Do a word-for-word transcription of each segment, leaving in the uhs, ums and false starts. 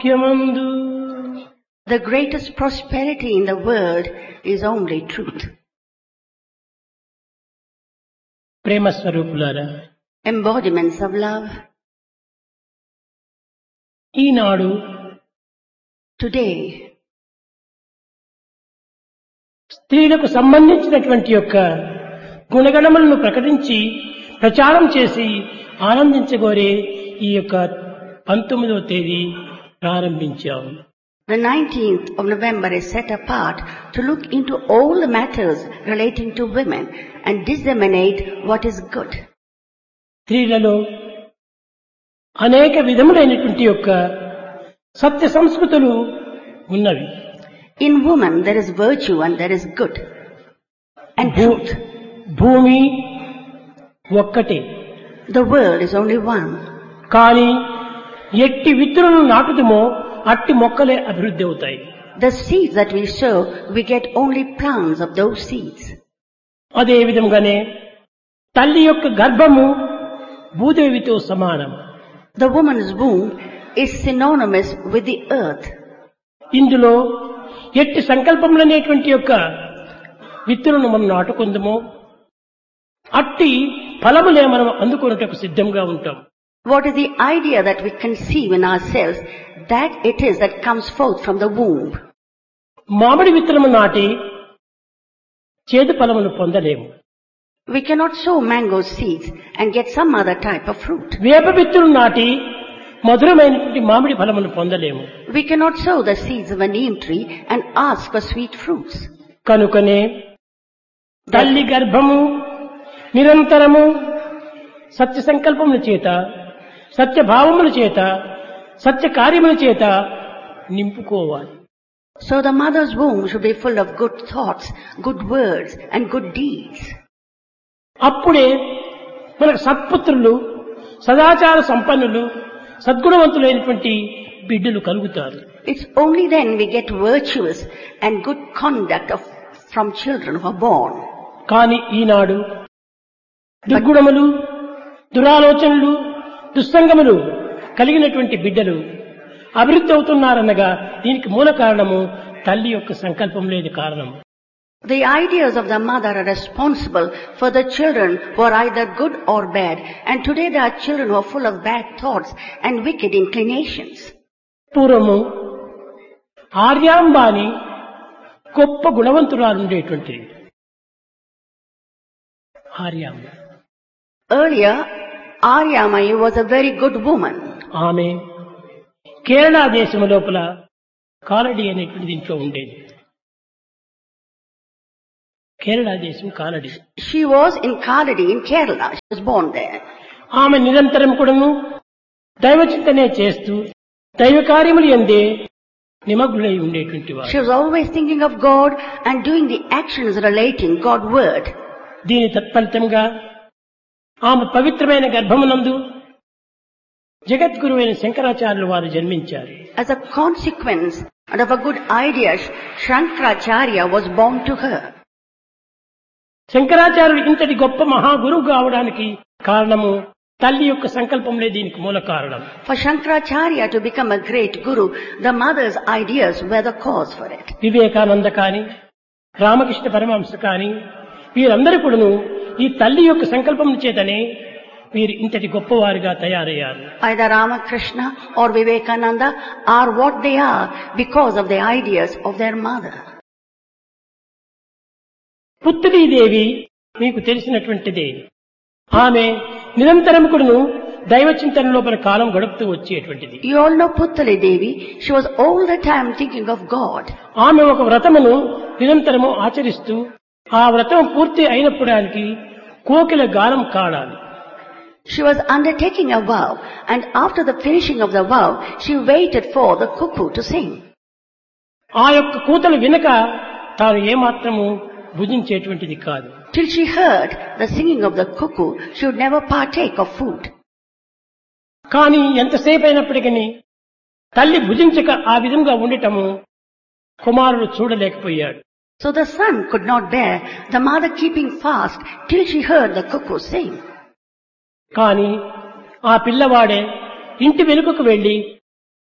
వాక్యమందు The greatest prosperity in the world is only truth. ప్రేమ స్వరూపులారా, Embodiments of love. Eenadu Today, స్త్రీలకు సంబంధించినటువంటి యొక్క గుణగణములను ప్రకటించి ప్రచారం చేసి ఆనందించగోరే ఈ యొక్క పంతొమ్మిదవ తేదీ ప్రారంభించాము. the nineteenth of November is set apart to look into all the matters relating to women and disseminate what is good. స్త్రీలలో అనేక విధములైనటువంటి యొక్క సత్య సంస్కృతులు ఉన్నవి. In woman there is virtue and there is good and భూ- truth. భూమి ఒక్కటే, The world is only one. కానీ ఎట్టి విత్తులను నాటుదుమో అట్టి మొక్కలే అభివృద్ధి అవుతాయి. The seeds that we sow, we get only plants of those seeds. అదే విధంగానే తల్లి యొక్క గర్భము భూదేవితో సమానం. The woman's womb is synonymous with the earth. ఇందులో ఎట్టి సంకల్పములనేటువంటి యొక్క విత్తులను మనం నాటుకుందామో అట్టి ఫలములే మనం అందుకున్నటకు సిద్ధంగా ఉంటాం. What is the idea that we conceive in ourselves, that it is that comes forth from the womb. మామిడి విత్తనము నాటి చేదు ఫలమును పొందలేము. We cannot sow mango seeds and get some other type of fruit. వేప విత్తులు నాటి మధురమైనటువంటి మామిడి ఫలమును పొందలేము. We cannot sow the seeds of a neem tree and ask for sweet fruits. కనుకనే తల్లి గర్భము నిరంతరము సత్య సంకల్పముల చేత, సత్య భావముల చేత, సత్య కార్యముల చేత నింపుకోవాలి. So the mother's womb should be full of good thoughts, good words and good deeds. అప్పుడే మనకు సత్పుత్రులు, సదాచార సంపన్నులు, సద్గుణవంతులైనటువంటి బిడ్డలు కలుగుతారు. It's only then we get virtuous and good conduct of, from children who are born. కాని ఈనాడు దుర్గుణములు, దురాలోచనలు, దుస్సంగములు కలిగినటువంటి బిడ్డలు అభివృద్ధి అవుతున్నారనగా దీనికి మూల కారణము తల్లి యొక్క సంకల్పం లేదు కారణం. The ideas of the mother are responsible for the children who are either good or bad, and today there are children who are full of bad thoughts and wicked inclinations. పూర్వము ఆర్యాంబాని గొప్ప గుణవంతురాలు ఉండేటువంటిది. Aryamba Earlier, Aryamayi was a very good woman. ఆమె కేరళ దేశము లోపల కాలడి అనేటువంటి దీంట్లో ఉండేది. కేరళ దేశం Kalady. She was in Kaladi in Kerala. She was born there. ఆమె నిరంతరం కూడాను దైవచింతనే చేస్తూ దైవ కార్యములు యందే నిమగ్నులై ఉండేటువంటి వారు. She was always thinking of God and doing the actions relating God's word. దీని తత్ఫలితంగా ఆమె పవిత్రమైన గర్భమునందు జగద్గురువైన శంకరాచార్యులు వారు జన్మించారు. As a consequence and of a good idea, Shankaracharya was born to her. శంకరాచార్యులు ఇంతటి గొప్ప మహాగురువు కావడానికి కారణము తల్లి యొక్క సంకల్పంలే దీనికి మూల కారణం. For Shankaracharya to become a great guru, the mother's ideas were the cause for it. Vivekananda కాని, రామకృష్ణ పరమహంస కాని వీరందరూ కూడాను ఈ తల్లి యొక్క సంకల్పం చేతనే వీరు ఇంతటి గొప్పవారిగా తయారయ్యారు. Either Ramakrishna or Vivekananda are what they are because of the ideas of their mother. పుత్రీదేవి మీకు తెలిసినటువంటిదే. ఆమె నిరంతరం కూడాను దైవ చింతన లోపల కాలం గడుపుతూ వచ్చేటువంటిది. You all know Puttali Devi. She was all the time thinking of God. ఆమె ఒక వ్రతమును నిరంతరము ఆచరిస్తూ ఆ వ్రతం పూర్తి అయినప్పటికీ కోకిల గానం కాడాలి. She was undertaking a vow, and after the finishing of the vow, she waited for the cuckoo to sing. ఆ యొక్క కూతలు వినక తాను ఏమాత్రము భుజించేటువంటిది కాదు. Till she heard the singing of the cuckoo, she would never partake of food. కానీ ఎంతసేపు అయినప్పటికీ తల్లి భుజించక ఆ విధంగా ఉండటము కుమారుడు చూడలేకపోయాడు. So the son could not bear the mother keeping fast till she heard the cuckoo sing. కానీ ఆ పిల్లవాడే ఇంటి వెనుకకు వెళ్లి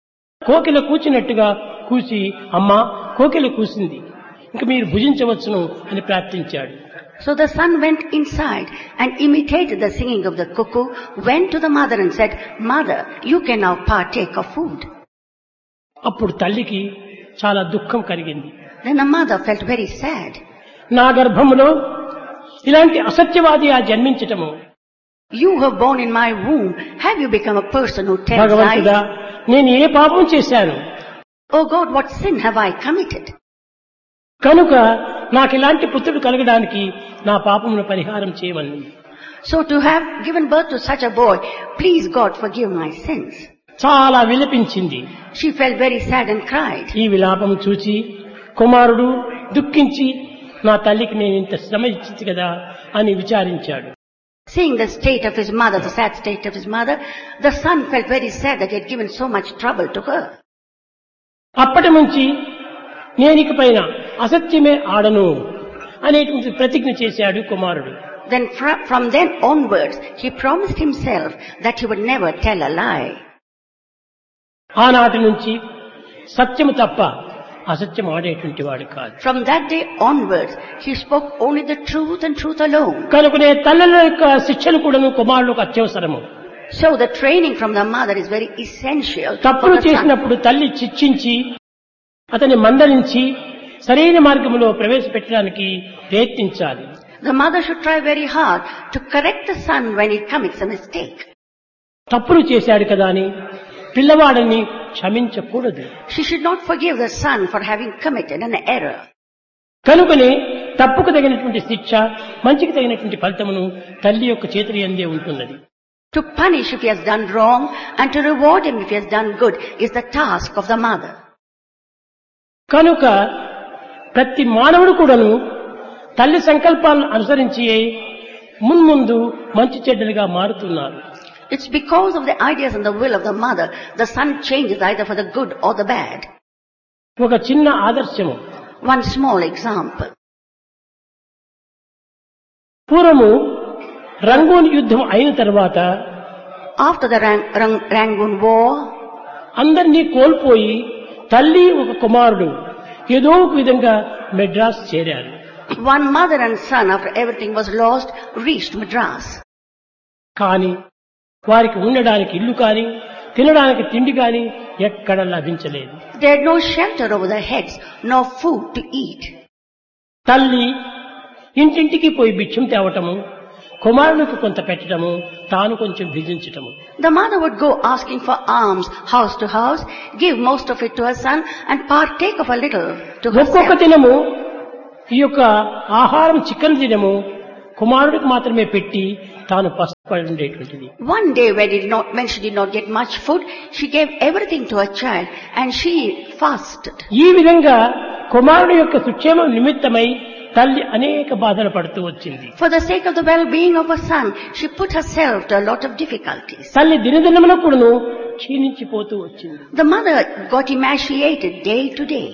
కోకిల కూచినట్టుగా కూచి, అమ్మా కోకిల కూసింది, ఇంక మీరు భుజించవచ్చును అని ప్రార్థించాడు. So the son went inside and imitated the singing of the cuckoo, went to the mother and said, "Mother, you can now partake of food." అప్పుడు తల్లికి చాలా దుఃఖం కలిగింది. Then the mother felt very sad. నా గర్భములో ఇలాంటి అసత్యవాది ఆ జన్మించటము, You were born in my womb. Have you become a person who tells భగవంతుడా lies? నేను ఏ పాపం చేశాను, Oh God, what sin have I committed? కనుక నాకు ఇలాంటి పుత్రుడు కలగడానికి నా పాపమును పరిహారం చేయమని So to have given birth to such a boy, please God forgive my sins. చాలా విలపించింది. She felt very sad and cried. ఈ విలాపం చూచి కుమారుడు దుఃఖించి నా తల్లికి నేను ఇంత శ్రమ ఇచ్చింది కదా అని విచారించాడు. Seeing the state of his mother, the sad state of his mother, the son felt very sad that he had given so much trouble to her. అప్పటి నుంచి నేనిక పైన అసత్యమే ఆడను అనేటువంటి ప్రతిజ్ఞ చేశాడు కుమారుడు. Then fr- from then onwards, he promised himself that he would never tell a lie. ఆనాటి నుంచి సత్యము తప్ప అసత్యం ఆడేటువంటి వాడు కాదు. From that day onwards, he spoke only the truth and truth alone. కనుకనే తల్లుల యొక్క శిక్షలు కూడాను కుమారులకు అత్యవసరము. So the training from the mother is very essential for తప్పులు the son. చేసినప్పుడు తల్లి శిక్షించి అతని మందలించి సరైన మార్గంలో ప్రవేశపెట్టడానికి ప్రయత్నించాలి. The mother should try very hard to correct the son when he commits a mistake. తప్పులు చేశాడు కదా అని పిల్లవాడిని క్షమించకూడదు. She should not forgive the son for having committed an error. కనుకనే తప్పుకు తగినటువంటి శిక్ష, మంచికి తగినటువంటి ఫలితమును తల్లి యొక్క చేతుల యందే ఉంటున్నది. To punish if he has done wrong and to reward him if he has done good is the task of the mother. కనుక ప్రతి మానవుడు కూడాను తల్లి సంకల్పాలను అనుసరించి మున్ముందు మంచి చెడ్డలుగా మారుతున్నారు. It's because of the ideas and the will of the mother, the son changes either for the good or the bad. ఒక చిన్న ఆదర్శము. One small example. పూర్వము రంగూన్ యుద్ధం అయిన తర్వాత After the Rang- Rang- Rangoon War, అందరినీ కోల్పోయి తల్లి ఒక కుమారుడు ఏదో ఒక విధంగా మెడ్రాస్ చేరారు. one mother and son, after everything was lost, reached Madras. కానీ వారికి ఉండడానికి ఇల్లు కానీ తినడానికి తిండి కానీ ఎక్కడ లభించలేదు. They had no shelter over their heads, no food to eat. తల్లి ఇంటింటికి పోయి భిక్షం తేవటము, కుమారునికి కొంత పెట్టడము, తాను కొంచెం భుజించటము. The mother would go asking for alms house to house, give most of it to her son and partake of a little to ఒక్కొక్క herself. దినము ఈ యొక్క ఆహారం చికెన్ దినము కుమారుడికి మాత్రమే పెట్టి తాను పస్తుపడి ఉండేటువంటిది. One day when, did not, when she did not get much food, she gave everything to her child and she fasted. ఈ విధంగా కుమారుడు యొక్క సుక్షేమం నిమిత్తమై తల్లి అనేక బాధలు పడుతూ వచ్చింది. For the sake of the well-being of her son, she put herself to a lot of difficulties. తల్లి దినదినమునప్పుడును క్షీణించిపోతూ వచ్చింది. The mother got emaciated day to day.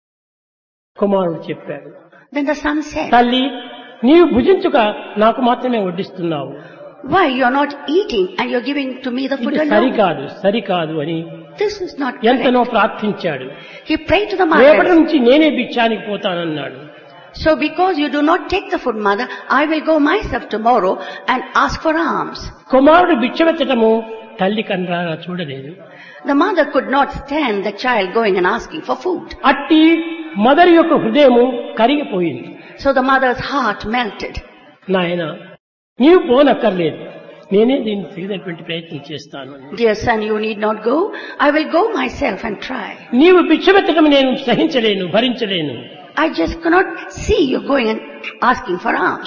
కుమారుడు చెప్పాడు, Then the son said, తల్లి నీవు భుజించుక నాకు మాత్రమే వడ్డిస్తున్నావు, why you are not eating and you are giving to me the food ఇది alone? సరికాదు సరికాదు అని This is not ఎంతనో correct. ప్రార్థించాడు. He prayed to the రేపటి mother. నుంచి నేనే భిక్షానికి పోతానన్నాడు. So because you do not take the food, mother, I will go myself tomorrow and ask for alms. కుమారుడు భిక్షమెత్తటము తల్లి కన్రారా చూడలేదు. The mother could not stand the child going and asking for food. అట్టి mother యొక్క హృదయము కరిగిపోయింది. So the mother's heart melted. నాయన నీవు పోనక్కర్లేదు, నేనే దీన్ని తీరేటువంటి ప్రయత్నం చేస్తాను. Dear son, you need not go. I will go myself and try. నీవు భిక్షమెత్తటం నేను సహించలేను, భరించలేను. I just cannot see you going and asking for alms.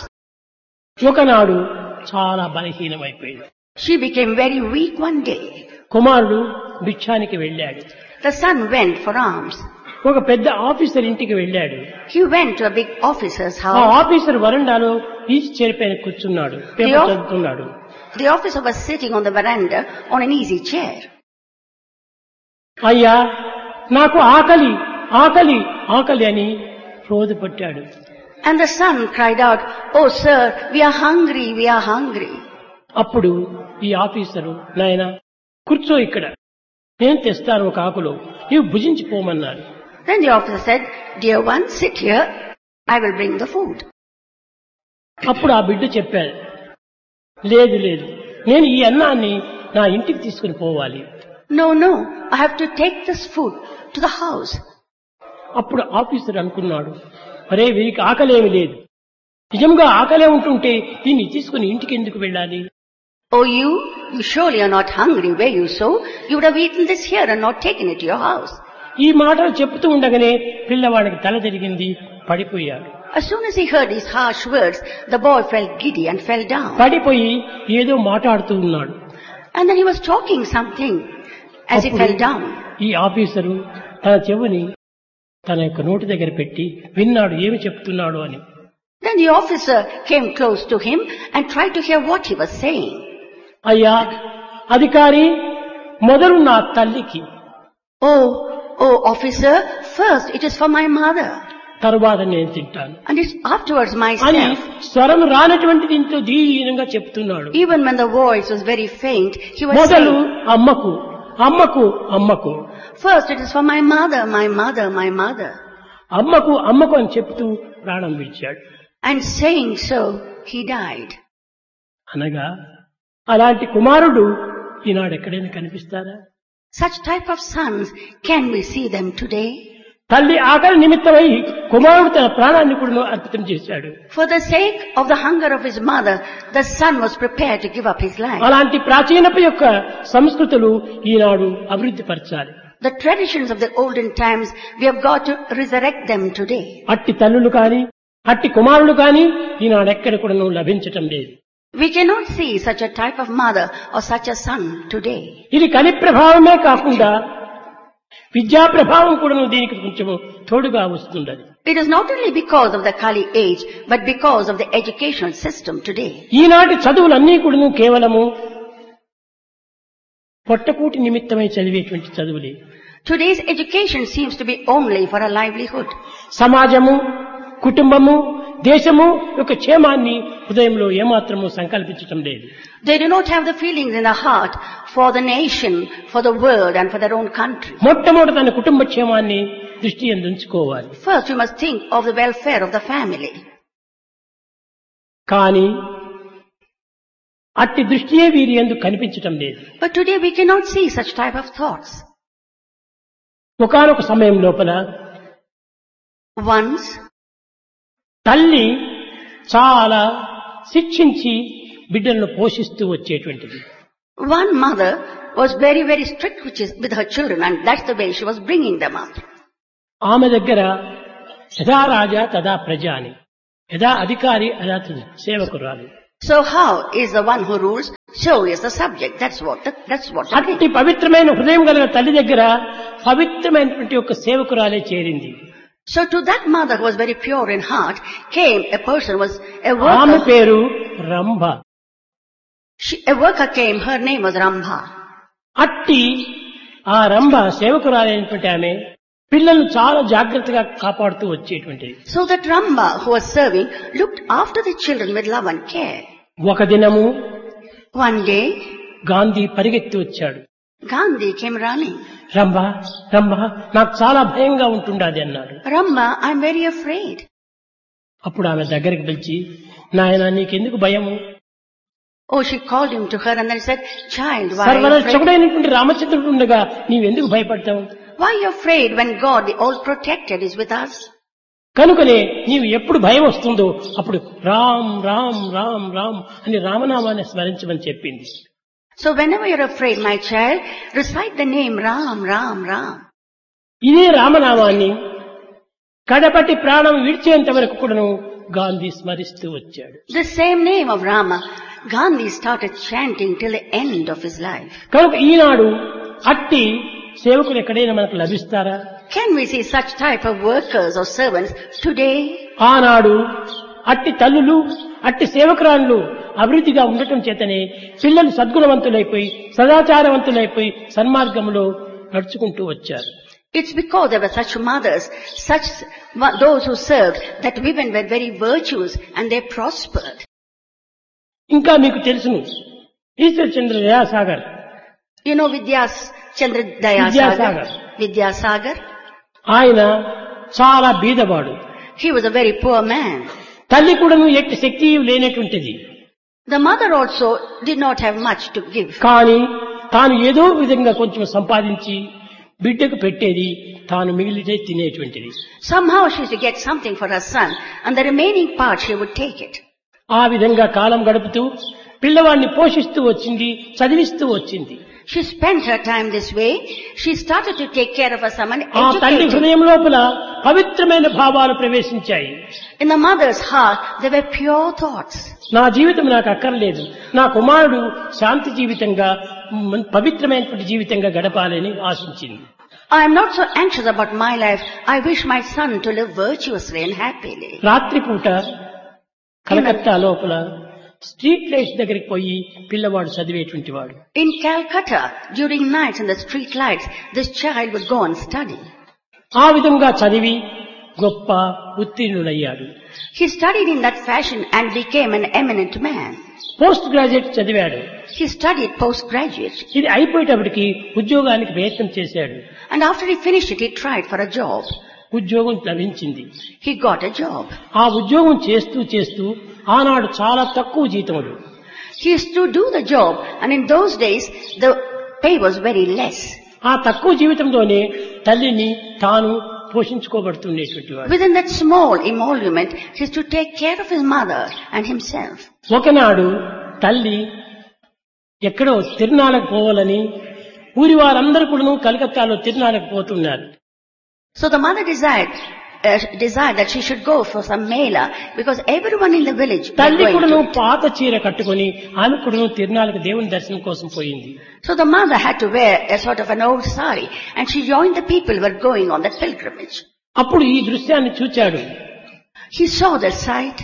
ఒకనాడు చాలా బలహీనమైపోయింది. She became very weak one day. కుమారుడు భిక్షానికి వెళ్ళాడు. The son went for alms. ఒక పెద్ద officer ఇంటికి వెళ్ళాడు. He went to a big officer's ఆ house. ఆఫీసర్ వరండాలో ఈజీ చైర్ పైన కూర్చున్నాడు, పేపర్ The- చదువుతున్నాడు. The officer was sitting on the veranda on an easy chair. అయ్యా నాకు ఆకలి ఆకలి ఆకలి అని రోజు పట్టాడు. And the son cried out, "Oh sir, we are hungry, we are hungry." అప్పుడు ఈ ఆఫీసరు, నాయన కూర్చో ఇక్కడ, నేను తెస్తాను ఒక ఆకులో, నీవు భుజించిపోమన్నాడు. Then the officer said, dear one, sit here, I will bring the food. అప్పుడు ఆ బిడ్డ చెప్పాడు, లేదు లేదు, నేను ఈ అన్నాన్ని నా ఇంటికి తీసుకుని పోవాలి. No, no, I have to take this food to the house. అప్పుడు ఆఫీసర్ అనుకున్నాడు, మరే వీరికి ఆకలేమి లేదు, నిజంగా ఆకలే ఉంటుంటే దీన్ని తీసుకుని ఇంటికి ఎందుకు వెళ్ళాలి? Oh, you, you surely are not hungry, were you so? You would have eaten this here and not taken it to your house. ఈ మాటలు చెప్తూ ఉండగానే పిల్లవాడికి తల తిరిగింది, పడిపోయాడు. As soon as he heard these harsh words, the boy felt giddy and fell down. పడిపోయి ఏదో మాట్లాడుతూ ఉన్నాడు. And then he was talking something as he fell down. ఈ ఆఫీసరు తన చెవిని తన యొక్క నోటి దగ్గర పెట్టి విన్నాడు ఏమి చెప్తున్నాడు అని. Then the officer came close to him and tried to hear what he was saying. అయ్యా అధికారి, మొదలు నా తల్లికి, Oh, oh officer, first it is for my mother. తరువాత నేను తింటాను And it's afterwards అని myself. స్వరం రానటువంటి దీంతో దీనంగా చెప్తున్నాడు. Even when the voice was very faint, he was మొదలు saying, అమ్మకు అమ్మకు అమ్మకు first it is for my mother, my mother, my mother. అమ్మకు అమ్మకు అని చెప్తూ ప్రాణం విడిచాడు. And saying so, he died. అనగా అలాంటి కుమారుడు ఈనాడు ఎక్కడైనా కనిపిస్తారా? Such type of sons, can we see them today? తల్లి ఆకలి నిమిత్తమై కుమారుడు తన ప్రాణాన్ని కూడా అర్పితం చేశాడు. For the sake of the hunger of his mother, the son was prepared to give up his life. అలాంటి ప్రాచీనపు యొక్క సంస్కృతులు ఈనాడు అభివృద్ధి పరచాలి. The traditions of the olden times, we have got to resurrect them today. అట్టి తల్లులు కాని అట్టి కుమారులు కాని ఈనాడు ఎక్కడ కూడా లభించటం లేదు. We cannot see such a type of mother or such a son today. ఇది కలి ప్రభావమే కాకుండా విద్యా ప్రభావం కూడా దీనికి కొంచెం తోడుగా వస్తున్నది. It is not only because of the Kali age, but because of the educational system today. ఈనాటి చదువులన్నీ కూడా కేవలము పొట్టకూటి నిమిత్తమై చదివేటువంటి చదువులే. Today's education seems to be only for a livelihood. సమాజము, కుటుంబము, దేశము యొక్క క్షేమాన్ని హృదయంలో ఏమాత్రము సంకల్పించటం లేదు. They do not have the feelings in the heart for the nation, for the world and for their own country. మొట్టమొదట తన కుటుంబ క్షేమాన్ని దృష్టి ఉంచుకోవాలి. First you must think of the welfare of the family. కానీ అట్టి దృష్టియే వీరి యందు కనిపించటం లేదు. But today we cannot see such type of thoughts. ఒకానొక సమయం లోపల Once, తల్లి చాలా శిక్షించి బిడ్డలను పోషిస్తూ వచ్చేటువంటిది. one mother was very, very strict which is with her children, and that's the way she was bringing them up. ఆమె దగ్గర యథా రాజా తదా ప్రజ అని, యథా అధికారి అదా సేవకురాలు. So how is the one who rules, so is the subject. That's what the, that's what the అట్టి పవిత్రమైన హృదయం కలిగిన తల్లి దగ్గర పవిత్రమైనటువంటి ఒక సేవకురాలే చేరింది. So to that mother who was very pure in heart came a person was a ఆమె worker. పేరు Rambha. She, a worker came, her name was Rambha. అట్టి ఆ రంభ సేవకురాలైనటువంటి ఆమె పిల్లలను చాలా జాగ్రత్తగా కాపాడుతూ వచ్చేటువంటిది. So that Rambha who was serving looked after the children with love and care. ఒక దినము One day, గాంధీ పరిగెత్తి వచ్చాడు. Gandhi came running. Rambha Rambha నాకు చాలా భయంగా ఉంటుండాది అన్నాడు. Rambha, I'm very afraid. అప్పుడు ఆమె దగ్గరికి పిలిచి, నాయన నీకెందుకు భయము? Oh, she called him to her and then said, child, why are you afraid? సర్వరక్షకుడైనటువంటి రామచంద్రుడు ఉండగా నీవెందుకు భయపడతావు? Why are you afraid when God, the all-protected, is with us? కనుకనే నీవు ఎప్పుడు భయం వస్తుందో అప్పుడు రామ్ రామ్ రామ్ రామ్ అని రామనామాన్ని స్మరించమని చెప్పింది. So whenever you're afraid, my child, recite the name Ram, Ram, Ram. ఇదే రామనామాన్ని కడపటి ప్రాణం విడిచేంత వరకు కూడాను గాంధీ స్మరిస్తూ వచ్చాడు. The same name of Rama, Gandhi started chanting till the end of his life. కనుక ఈనాడు అట్టి సేవకులు ఎక్కడైనా మనకు లభిస్తారా? Can we see such type of workers or servants today? ఆనాడు అట్టి తల్లులు అట్టి సేవకురాళ్ళు అభివృద్ధిగా ఉండటం చేతనే పిల్లలు సద్గుణవంతులైపోయి సదాచారవంతులైపోయి సన్మార్గంలో నడుచుకుంటూ వచ్చారు. It's because there were such mothers, such those who served, that women were very virtuous and they prospered. ఇంకా మీకు తెలుసును ఈశ్వర్ చంద్ర Dayasagar You know Vidyas Chandra Dayasagar? Vidyasagar. Vidyasagar. ఆయన చాలా బీదవాడు. He was a very poor man. తల్లి కూడాను ఎట్టి శక్తి లేనటువంటిది. The mother also did not have much to give. కానీ తాను ఏదో విధంగా కొంచెం సంపాదించి బిడ్డకు పెట్టేది, తాను మిగిలితే తినేటువంటిది. Somehow she used to get something for her son, and the remaining part she would take it. ఆ విధంగా కాలం గడుపుతూ పిల్లవాడిని పోషిస్తూ వచ్చింది, చదివిస్తూ వచ్చింది. She spent her time this way. She started to take care of her son and ఆ తల్లి educate him. హృదయం లోపల పవిత్రమైన భావాలు ప్రవేశించాయి. In the mother's heart, there were pure thoughts. నా జీవితం నాకు అక్కర్లేదు, నా కుమారుడు శాంతి జీవితంగా మ్, పవిత్రమైనటువంటి జీవితంగా గడపాలని ఆశించింది. I am not so anxious about my life. I wish my son to live virtuously and happily. రాత్రిపూట కలకత్తా లోపల స్ట్రీట్ లైట్స్ దగ్గరికి పోయి పిల్లవాడు చదివేటువంటి వాడు. In Calcutta, during nights in the street lights, this child would go and study. ఆ విధంగా చదివి గొప్ప ఉత్తీర్ణుడయ్యాడు. He studied in that fashion and became an eminent man. Post graduate చదివాడు. He studied postgraduate. ఇది అయిపోయేటప్పటికి ఉద్యోగానికి ప్రయత్నం చేశాడు. And after he finished it, he tried for a job. ఉద్యోగం లభించింది. He got a job. ఆ ఉద్యోగం చేస్తూ చేస్తూ ఆనాడు చాలా తక్కువ జీతములు. He used to do the job, and in those days, the pay was very less. ఆ తక్కువ జీవితంలోనే తల్లిని తాను పోషించుకోబడుతుండేటువంటి వాడు. Within that small emolument, he used to take care of his mother and himself. ఒకనాడు తల్లి ఎక్కడో తిరునాళ్ళకు పోవాలని ఊరి వారందరూ కూడా కలకత్తాలో తిరునాళ్ళకు పోతున్నారు. So the mother desired, uh, desired that she should go for some mela because everyone in the village was తల్లి going కూడాను to it. పాత చీర కట్టుకుని ఆమె కూడాను తిరునాళ్ళకు దేవుని దర్శనం కోసం పోయింది. So the mother had to wear a sort of an old sari and she joined the people who were going on that pilgrimage. అప్పుడు ఈ దృశ్యాన్ని చూచాడు. He saw that sight.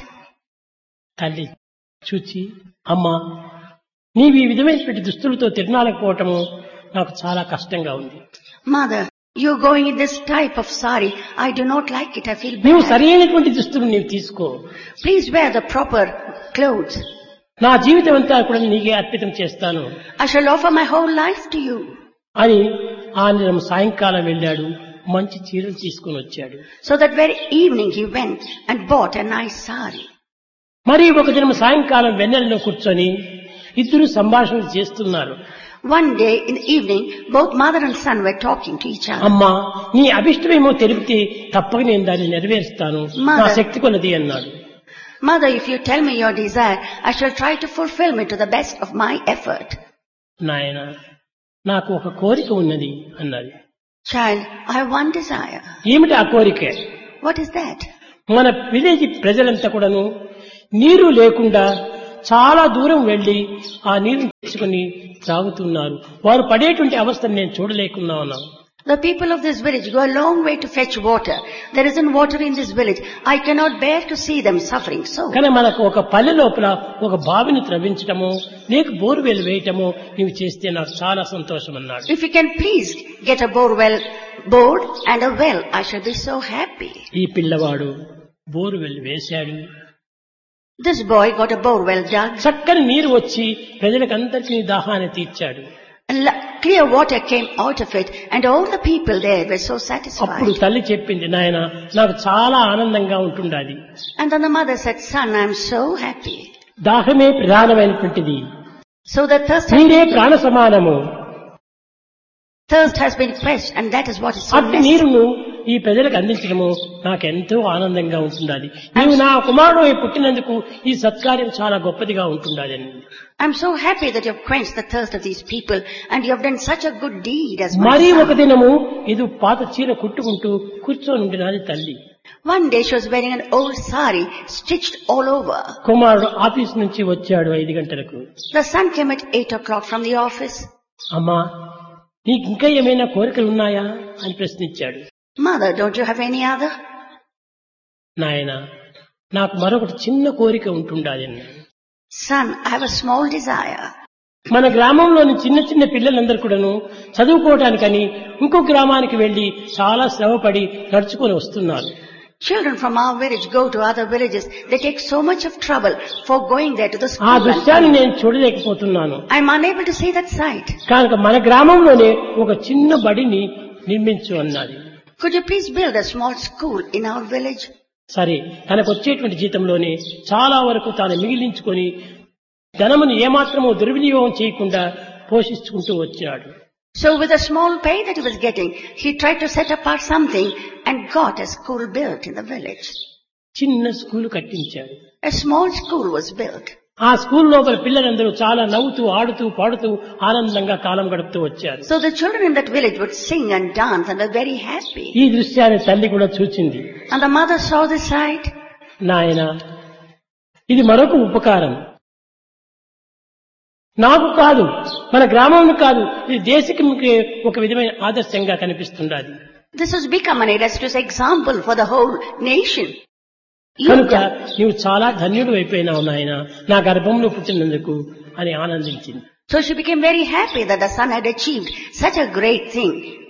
తల్లి చూచి, అమ్మా నీవు ఈ విధమైనటువంటి దుస్తులతో తిరునాళ్ళకు పోవటము నాకు చాలా కష్టంగా ఉంది. Mother, you're going in this type of sari. I do not like it. I feel నీవు bad. సరైనటువంటి దుస్తులు నీవు తీసుకో. Please wear the proper clothes. నా జీవితం అంతా కూడా నీకే అర్పితం చేస్తాను I shall offer my whole life to you. అని ఆ దినం సాయంకాలం వెళ్ళాడు. మంచి చీరలు తీసుకుని వచ్చాడు. So that very evening he went and bought a nice sari. మరి ఒక దినం సాయంకాలం వెన్నెలలో కూర్చొని ఇద్దరు సంభాషణ చేస్తున్నారు. One day in the evening, both mother and son were talking to each other. అమ్మా నీ అభిష్టమేమో తెలిపితే తప్పక నేను దాన్ని నెరవేరుస్తాను, నా Mother. శక్తి కొలది అన్నాడు. Mother, if you tell me your desire, I shall try to fulfill it to the best of my effort. నాయన నాకు ఒక కోరిక ఉన్నది అన్నది. Child, I have one desire. ఏమిటి ఆ కోరిక? What is that? మన విలేజ్ ప్రజలంతా కూడాను నీరు లేకుండా చాలా దూరం వెళ్లి ఆ నీరుని తీసుకుని త్రాగుతున్నారు. వారు పడేటువంటి అవస్థను నేను చూడలేకున్నా ఉన్నాను. The people of this village go a long way to fetch water. There isn't water in this village. I cannot bear to see them suffering so. కానీ మనకు ఒక పల్లె లోపల ఒక బావిని త్రవ్వించటము, నీకు బోర్వెల్ వేయటము నీవు చేస్తే నాకు చాలా సంతోషం అన్నాడు. If you can please get a borewell bored and a well, I shall be so happy. ఈ పిల్లవాడు బోర్వెల్ వేశాడు. This boy got a borewell dug. చక్కని నీరు వచ్చి ప్రజలకందరికీ దాహాన్ని తీర్చాడు. And la- clear water came out of it and all the people there were so అప్పుడు satisfied. తల్లి చెప్పింది, నాయన నాకు చాలా ఆనందంగా ఉంటుండాది. And then the mother said, son, I am so happy. దాహమే ప్రధానమైనటువంటిది, So the thirst has, నీరే ప్రాణ సమానము. thirst has been quenched and that is what is so అట్టి necessary. నీరును ఈ ప్రజలకు అందించడము నాకెంతో ఆనందంగా ఉంటుండాలి. నీవు నా కుమారుడు పుట్టినందుకు ఈ సత్కార్యం చాలా గొప్పదిగా ఉంటుండాలి అని. I'm so happy that you have quenched the thirst of these people and you have done such a good deed as my మరీ ఒక son. దినము ఇది పాత చీర కుట్టుకుంటూ కూర్చొని ఉండినది తల్లి. One day she was wearing an old sari stitched all over. కుమారుడు ఆఫీస్ నుంచి వచ్చాడు ఐదు గంటలకు. The son came at eight o'clock from the office. అమ్మా నీకు ఇంకా ఏమైనా కోరికలు ఉన్నాయా అని ప్రశ్నించాడు. Mother, don't you have any other? నాయన నాకు మరొకటి చిన్న కోరిక ఉంటుండాలి అన్నాడు. Son, I have a small desire. మన గ్రామంలోని చిన్న చిన్న పిల్లలందరూ కూడాను చదువుకోవటానికని ఇంకో గ్రామానికి వెళ్లి చాలా శ్రమపడి నడుచుకొని వస్తున్నారు. Children from our village go to other villages. They take so much of trouble for going there to the ఆ school. and దృశ్యాన్ని coming. నేను చూడలేకపోతున్నాను. I'm unable to see that sight. కనుక మన గ్రామంలోనే ఒక చిన్న బడిని నిర్మించు అన్నది. Could you please build a small school in our village? సరే, తనకు వచ్చేటువంటి జీతంలోనే చాలా వరకు తాను మిగిలించుకొని ధనమును ఏమాత్రమూ దుర్వినియోగం చేయకుండా పోషించుకుంటూ వచ్చాడు. So with a small pay that he was getting, he tried to set apart something and got a school built in the village. చిన్న స్కూలు కట్టించాడు. A small school was built. ఆ స్కూల్ లోపల పిల్లలందరూ చాలా నవ్వుతూ ఆడుతూ పాడుతూ ఆనందంగా కాలం గడుపుతూ వచ్చారు. So the children in that village would sing and dance and were very happy. ఈ దృశ్యాన్ని తల్లి కూడా చూచింది. And the mother saw this sight. నాయనా, ఇది మరొక ఉపకారం. నాకు కాదు, మన గ్రామం కాదు, ఇది దేశకి ఒక విధమైన ఆదర్శంగా కనిపిస్తున్నది. This has become an illustrious example for the whole nation. కనుక నీవు చాలా ధన్యుడు అయిపోయినావు నాయన, నా గర్భంలో పుట్టినందుకు అని ఆనందించింది. So she became very happy that the son had achieved such a great thing.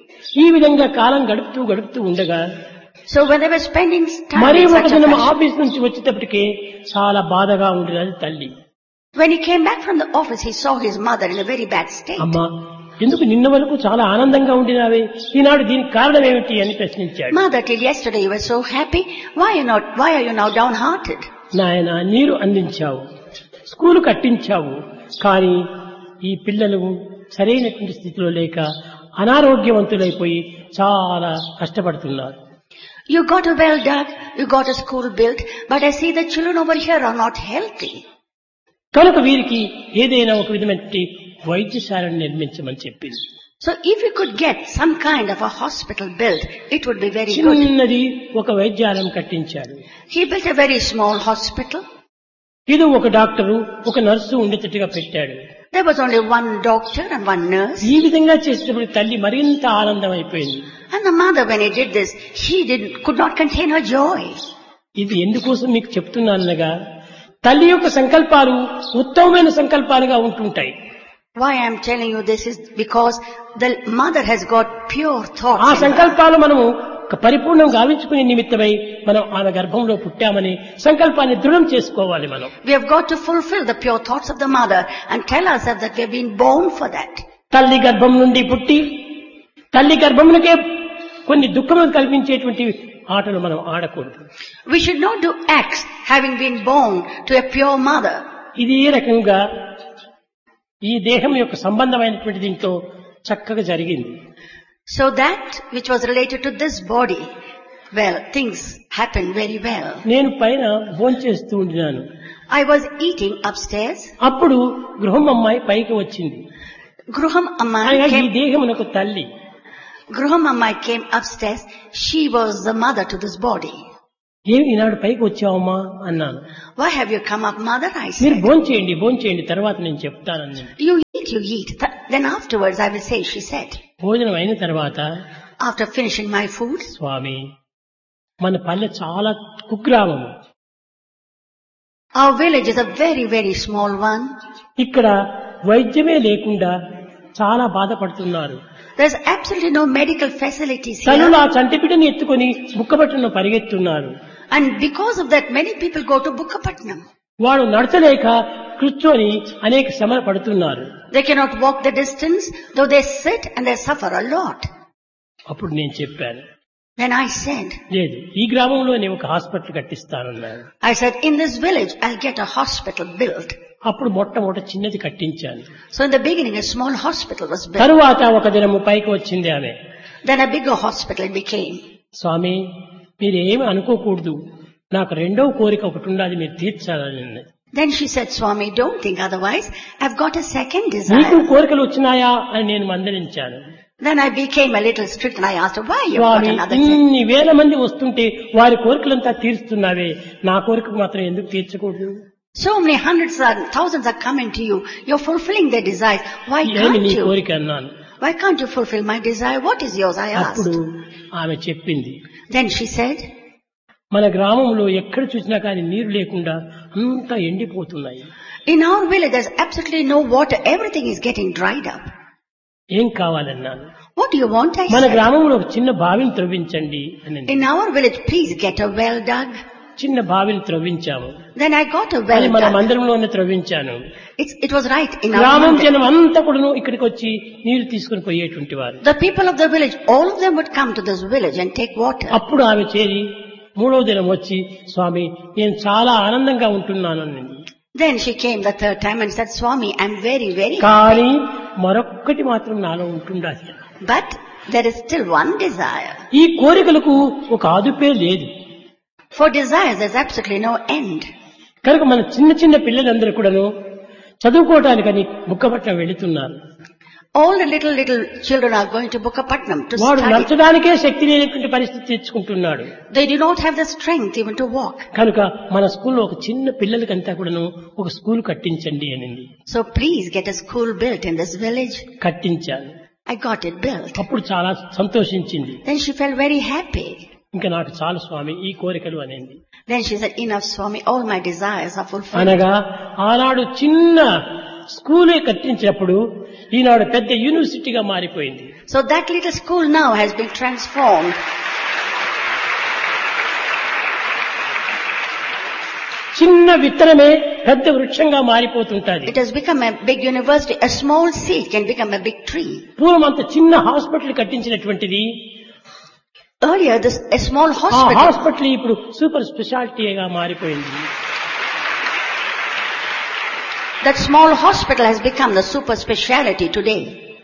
ఈ విధంగా కాలం గడుపుతూ గడుపుతూ ఉండగా So when they were spending time మరి in ఒక such a దినం fashion, ఆఫీస్ నుంచి వచ్చేటప్పటికే చాలా బాధగా ఉండేది తల్లి. when he came back from the office, he saw his mother in a very bad state. అమ్మా, ఎందుకు నిన్న వరకు చాలా ఆనందంగా ఉండినావే, ఈనాడు దీనికి కారణం ఏమిటి అని ప్రశ్నించాడు. Mother, till yesterday you were so happy. Why are you not? Why are you now downhearted? నాయన, నీరు అందించావు, స్కూలు కట్టించావు, కానీ ఈ పిల్లలు సరైనటువంటి స్థితిలో లేక అనారోగ్యవంతులైపోయి చాలా కష్టపడుతున్నారు. You got a well dug, you got a school built, but I see the children over here are not healthy. కనుక వీరికి ఏదైనా ఒక విధమైన వైద్యశాలను నిర్మించమని చెప్పింది. So if you could get some kind of a hospital built, it would be very good. చిన్నది ఒక వైద్యాలయం కట్టించాడు. He built a very small hospital. ఇది ఒక డాక్టరు ఒక నర్సు ఉండేటట్టుగా పెట్టాడు. There was only one doctor and one nurse. ఈ విధంగా చేసేటప్పుడు తల్లి మరింత ఆనందం అయిపోయింది. And the mother, when he did this, she did, could not contain her joy. ఇది ఎందుకోసం మీకు చెప్తున్నానగా, తల్లి యొక్క సంకల్పాలు ఉత్తమమైన సంకల్పాలుగా ఉంటుంటాయి. Why I am telling you this is because the mother has got pure thoughts. ఆ in her. సంకల్పాలు మనము పరిపూర్ణం గావించుకునే నిమిత్తమై మనం ఆమె గర్భంలో పుట్టామని సంకల్పాన్ని దృఢం చేసుకోవాలి. మనం We have got to fulfill the pure thoughts of the mother and tell ourselves that we have been born for that. తల్లి గర్భం నుండి పుట్టి తల్లి గర్భమునకే కొన్ని దుఃఖములు కల్పించేటువంటి ఆటలు మనం ఆడకూడదు. We should not do acts having been born to a pure mother. ఇది ఏ రకంగా ఈ దేహం యొక్క సంబంధమైనటువంటి దీంతో చక్కగా జరిగింది. So that which was related to this body, well, things happened very well. నేను పైన భోంచేస్తూ ఉండినాను. I was eating upstairs. అప్పుడు గృహం అమ్మాయి పైకి వచ్చింది. Gruham Amma అనగా ఈ came, దేహమునకు తల్లి. Gruham Amma came upstairs. She was the mother to this body. ఏమి ఈనాడు పైకి వచ్చావమ్మా అన్నాను. Why have you come up, mother? I మీరు said. భోంచేయండి భోంచేయండి తర్వాత నేను చెప్తానని. You eat, you eat. Th- Then afterwards I will say, she said. భోజనం అయిన తర్వాత, After finishing my food, స్వామి, మన పల్లె చాలా కుగ్రామము, our village is a very, very small one. ఇక్కడ వైద్యమే లేకుండా చాలా బాధపడుతున్నారు. There's absolutely no medical facilities తల్లులు here. ఆ చంటిపిటని ఎత్తుకొని బుక్కబట్టును పరిగెత్తున్నారు. And because of that, many people go to Bukkapatnam. వాడు నడచలేక కూర్చొని అనేక శ్రమ పడుతున్నారు. They cannot walk the distance, though they sit and they suffer a lot. అప్పుడు నేను చెప్పాను, Then I said, లేదు, ఈ గ్రామంలో నేను ఒక hospital కట్టిస్తానన్నాను. I said, in this village, I'll get a hospital built. అప్పుడు మొట్టమొదట చిన్నది కట్టించాను. So in the beginning, a small hospital was built. తరువాత ఒక దినము పైకి వచ్చింది ఆమె. Then a bigger hospital it became. స్వామి, మీరేమి అనుకోకూడదు, నాకు రెండవ కోరిక ఒకటి ఉండాలి, మీరు తీర్చాలని. Then she said, Swami, don't think otherwise. I've got a second నీకు desire. కోరికలు వచ్చినాయా అని నేను మందలించాను. Then I became a little strict and I asked her, why you've got Swamy, another desire? ఇన్ని వేల మంది వస్తుంటే వారి కోరికలంతా తీరుస్తున్నావే, నా కోరిక మాత్రం ఎందుకు తీర్చకూడదు? So many hundreds and thousands are coming to you. You're fulfilling their desires. Why ఏమి can't నీ you? కోరిక అన్నాను. Why can't you fulfill my desire? What is yours? I అప్పుడు asked. ఆమె చెప్పింది, Then she said, మన గ్రామంలో ఎక్కడ చూసినా కానీ నీరు లేకుండా అంతా ఎండిపోతున్నాయి. in our village there's absolutely no water. Everything is getting dried up. ఏం కావాలన్నాను. What do you want, I మన said? గ్రామంలో ఒక చిన్న బావిని త్రవ్వించండి అని. In our village, please get a well dug. చిన్న బావిని త్రవ్వించాము. Then I got a అది well మన dug. మందిరంలోనే త్రవ్వించాను. It's, it was right in our గ్రామం village. జనం అంతా కూడాను ఇక్కడికి వచ్చి నీరు తీసుకుని పోయేటువంటి వారు. The people of the village, all of them would come to this village and take water. అప్పుడు ఆమె చేరి మూడవ దినం వచ్చి, స్వామి నేను చాలా ఆనందంగా ఉంటున్నాను అన్నది. Then she came the third time and said, Swami, I'm very, very కానీ మరొక్కటి మాత్రం నాలో ఉంటుండాలి. But there is still one desire. ఈ కోరికలకు ఒక ఆదుపే లేదు. For desires, there's absolutely no end. కనుక మన చిన్న చిన్న పిల్లలందరూ కూడాను చదువుకోవటానికని బుక్కపట్నం వెళుతున్నారు. All the little, little children are going to Bukkapatnam to వాడు study. నడచడానికే శక్తి లేనటువంటి పరిస్థితి తెచ్చుకుంటున్నాడు. They do not have the strength even to walk. కనుక మన స్కూల్లో ఒక చిన్న పిల్లలకంతా కూడాను ఒక స్కూల్ కట్టించండి అనింది. So please get a school built in this village. కట్టించాను. I got it built. అప్పుడు చాలా సంతోషించింది. Then she felt very happy. ఇంకా నాకు చాలు స్వామి ఈ కోరికలు అనేది. Then she said, enough Swami, all my desires are fulfilled. అనగా ఆనాడు చిన్న స్కూలే కట్టించినప్పుడు ఈనాడు పెద్ద యూనివర్సిటీగా మారిపోయింది. So that little school now has been transformed. చిన్న విత్తనమే పెద్ద వృక్షంగా మారిపోతుంటది. It has become a big university. A small seed can become a big tree. పూర్వం అంత చిన్న hospital కట్టించినటువంటిది Earlier, this a small ఆ hospital. హాస్పిటల్ ఇప్పుడు సూపర్ స్పెషాలిటీగా మారిపోయింది. That small hospital has become the super speciality today.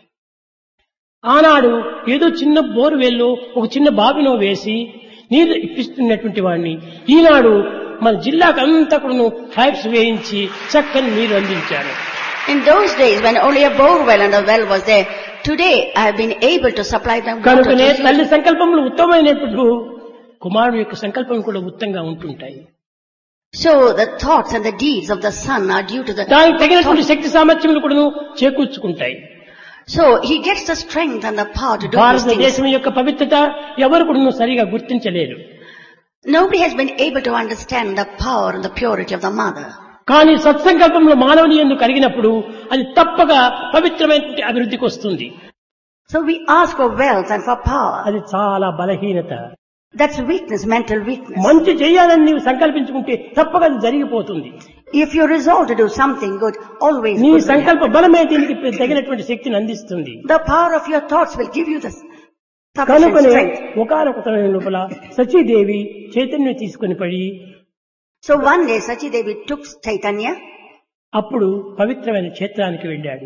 ఆనాడు ఏదో చిన్న బోర్వెల్లో ఒక చిన్న బావిలో వేసి నీరు ఇప్పిస్తున్నటువంటి వాడిని ఈనాడు మన జిల్లాకు అంతా కూడా పైప్స్ వేయించి చక్కని నీరు అందించాడు. In those days, when only a bore well and a well was there, today I have been able to supply them water. కనుకనే to తల్లి సంకల్పములు ఉత్తమమైనప్పుడు కుమారుడు యొక్క సంకల్పం కూడా ఉత్తంగా ఉంటుంటాయి. So the thoughts and the deeds of the son are due to the దానికి తగినటువంటి శక్తి సామర్థ్యములు కూడా చేకూర్చుకుంటాయి. So he gets the strength and the power to do these things. భారతదేశం యొక్క పవిత్రత ఎవరు కూడా సరిగా గుర్తించలేరు. Nobody has been able to understand the power and the purity of the mother. కానీ సత్సంకల్పంలో మానవుని యందు కలిగినప్పుడు అది తప్పగా పవిత్రమైనటువంటి అభివృద్ధికి వస్తుంది. So we ask for wealth and for power. అది చాలా బలహీనత. That's weakness, mental weakness. మంచి చేయాలని నీవు సంకల్పించుకుంటే తప్పగా అది జరిగిపోతుంది. If you resolve to do something good, always నీ good will సంకల్ప happen. బలమే దీనికి తగినటువంటి శక్తిని అందిస్తుంది. The power of your thoughts will give you the sufficient కనుకనే strength. ఒకనొక సమయం లోపల సచీదేవి చైతన్యం తీసుకుని పడి So one day Sachi Devi took Chaitanya. అప్పుడు పవిత్రమైన క్షేత్రానికి వెళ్ళాడు.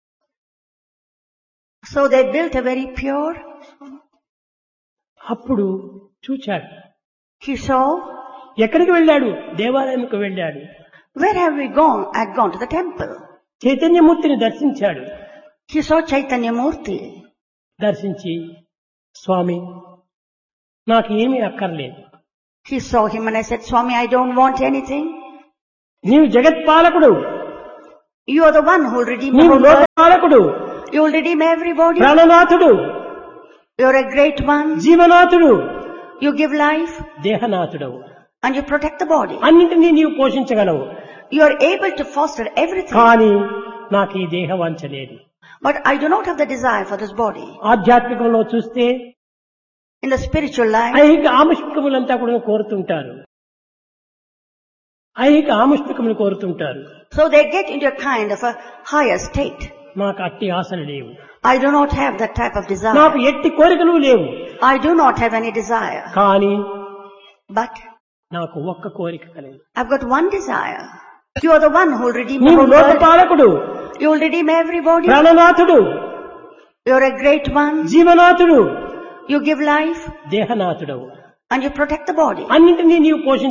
So they built a very pure. అప్పుడు చూచాడు. He saw. ఎక్కడికి వెళ్ళాడు? దేవాలయంకు వెళ్ళాడు. Where have we gone? I had gone to the temple. చైతన్యమూర్తిని దర్శించాడు. He saw Chaitanya Murti. దర్శించి స్వామి నాకు ఏమీ అక్కర్లేదు. He saw him and I said, Swami, I don't want anything. నీవు జగత్పాలకుడు. You are the one who will redeem the నీవు whole world. లోకపాలకుడు. You will redeem everybody. ప్రాణనాథుడు. You are a great one. జీవనాథుడు. You give life దేహనాథుడవు. and you protect the body. అన్నింటినీ నీవు పోషించగలవు. You are able to foster everything. కానీ నాకు ఈ దేహవాంఛ లేదు. But I do not have the desire for this body. ఆధ్యాత్మికంలో చూస్తే In the spiritual life, ఐహిక ఆముష్మికములంతా కూడా కోరుతుంటారు. ఐహిక ఆముష్మికములు కోరుతుంటారు. so they get into a kind of a higher state. నాకు అట్టి ఆశలు లేవు. I do not have that type of desire. నాకు ఎట్టి కోరికలు లేవు. I do not have any desire. కానీ But నాకు ఒక్క కోరిక కలిగింది. I've got one desire. You are the one who will redeem the నీవు whole world. లోకపాలకుడు. You will redeem everybody. ప్రాణనాథుడు. You are a great one. జీవనాథుడు. You give life దేహనాథుడవు. and you protect the body. అన్నింటినీ నీవు పోషించ